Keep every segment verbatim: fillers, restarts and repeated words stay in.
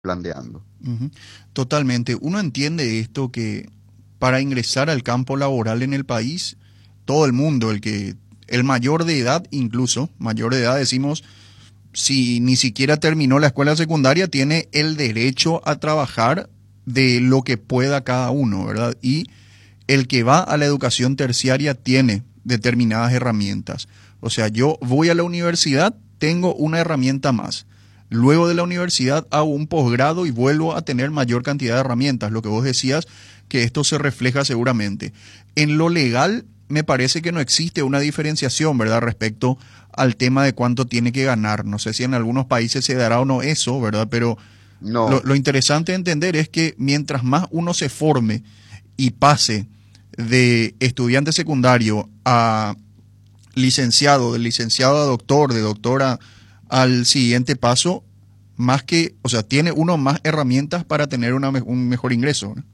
planteando. Ujú. Totalmente. Uno entiende esto que para ingresar al campo laboral en el país, todo el mundo, el que, el mayor de edad, incluso, mayor de edad, decimos, si ni siquiera terminó la escuela secundaria, tiene el derecho a trabajar de lo que pueda cada uno, ¿verdad? Y el que va a la educación terciaria tiene determinadas herramientas. O sea, yo voy a la universidad, tengo una herramienta más. Luego de la universidad hago un posgrado y vuelvo a tener mayor cantidad de herramientas. Lo que vos decías, que esto se refleja seguramente. En lo legal, me parece que no existe una diferenciación, ¿verdad?, respecto al tema de cuánto tiene que ganar. No sé si en algunos países se dará o no eso, ¿verdad? Pero lo, No, lo interesante de entender es que mientras más uno se forme y pase de estudiante secundario a licenciado, de licenciado a doctor, de doctor a- al siguiente paso, más que, o sea, tiene uno más herramientas para tener una me- un mejor ingreso, ¿no?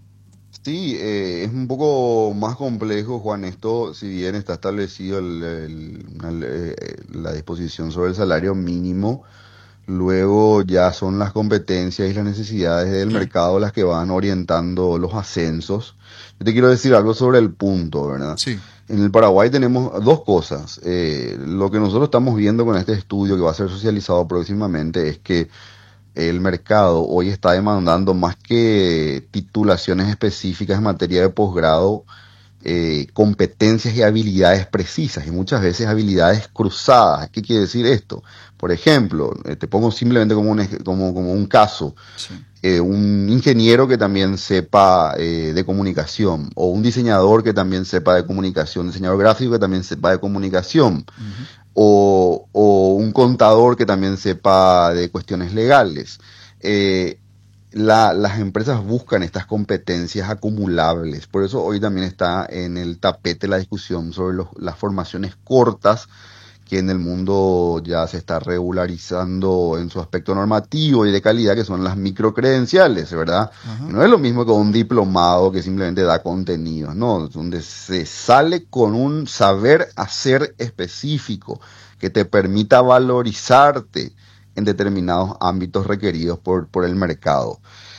sí, eh, es un poco más complejo, Juan. Esto, si bien está establecido el- el- una- eh, la disposición sobre el salario mínimo, luego ya son las competencias y las necesidades del Claro. mercado las que van orientando los ascensos. Yo te quiero decir algo sobre el punto, ¿verdad? Sí. En el Paraguay tenemos dos cosas. Eh, lo que nosotros estamos viendo con este estudio que va a ser socializado próximamente es que el mercado hoy está demandando más que titulaciones específicas en materia de posgrado, eh, competencias y habilidades precisas y muchas veces habilidades cruzadas. ¿Qué quiere decir esto? Por ejemplo, eh, te pongo simplemente como un, ej- como, como un caso, Sí. eh, un ingeniero que también sepa eh, de comunicación o un diseñador que también sepa de comunicación, diseñador gráfico que también sepa de comunicación Ujú. o, o un contador que también sepa de cuestiones legales. Eh, la- las empresas buscan estas competencias acumulables. Por eso hoy también está en el tapete la discusión sobre los- las formaciones cortas, que en el mundo ya se está regularizando en su aspecto normativo y de calidad, que son las microcredenciales, ¿verdad? Y Ajá. no es lo mismo que un diplomado que simplemente da contenidos, no, donde se sale con un saber hacer específico que te permita valorizarte en determinados ámbitos requeridos por, por el mercado.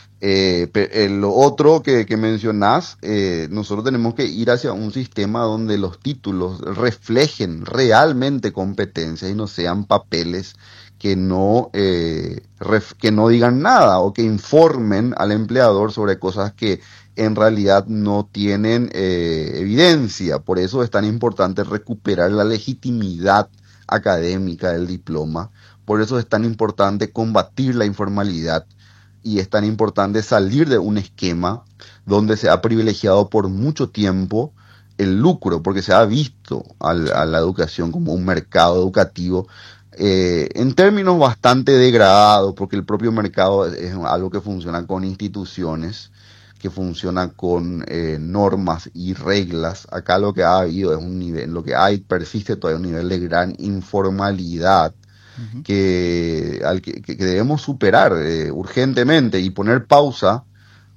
Eh, pe- eh, lo otro que, que mencionás, eh, nosotros tenemos que ir hacia un sistema donde los títulos reflejen realmente competencias y no sean papeles que no, eh, ref- que no digan nada o que informen al empleador sobre cosas que en realidad no tienen eh, evidencia. Por eso es tan importante recuperar la legitimidad académica del diploma. Por eso es tan importante combatir la informalidad y es tan importante salir de un esquema donde se ha privilegiado por mucho tiempo el lucro, porque se ha visto al- a Sí. la educación como un mercado educativo eh, en términos bastante degradados, porque el propio mercado es algo que funciona con instituciones, que funciona con eh, normas y reglas. Acá lo que ha habido es un nivel, lo que hay persiste todavía un nivel de gran informalidad Ujú. que, al que, que debemos superar eh, urgentemente y poner pausa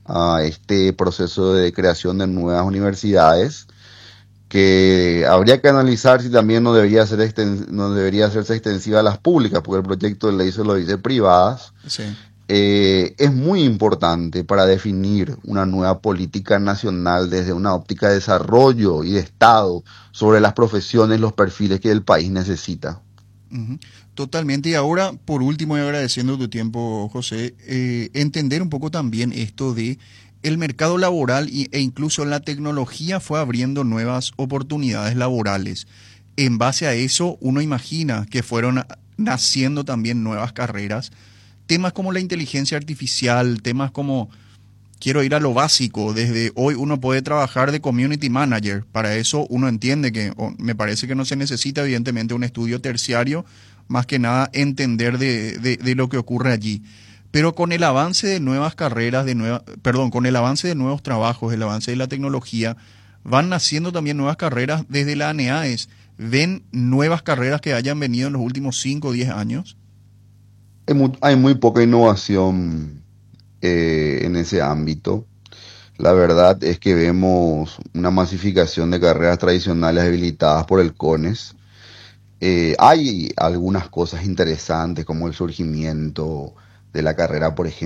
a este proceso de creación de nuevas universidades que habría que analizar si también no debería ser exten- no debería hacerse extensiva a las públicas, porque el proyecto de ley se lo dice privadas. Sí. Eh, es muy importante para definir una nueva política nacional desde una óptica de desarrollo y de Estado sobre las profesiones, los perfiles que el país necesita. Ujú. Totalmente. Y ahora, por último, y agradeciendo tu tiempo, José, eh, entender un poco también esto de el mercado laboral y- e incluso la tecnología fue abriendo nuevas oportunidades laborales. En base a eso, uno imagina que fueron a- naciendo también nuevas carreras. Temas como la inteligencia artificial, temas como quiero ir a lo básico. Desde hoy uno puede trabajar de community manager. Para eso uno entiende que, o me parece que no se necesita evidentemente un estudio terciario, más que nada entender de, de- de lo que ocurre allí. Pero con el avance de nuevas carreras, de nueva, perdón, con el avance de nuevos trabajos, el avance de la tecnología, van naciendo también nuevas carreras desde la ANEAES. ¿Ven nuevas carreras que hayan venido en los últimos cinco o diez años? Hay muy, hay muy poca innovación eh, en ese ámbito. La verdad es que vemos una masificación de carreras tradicionales habilitadas por el CONES. Eh, hay algunas cosas interesantes como el surgimiento de la carrera, por ejemplo.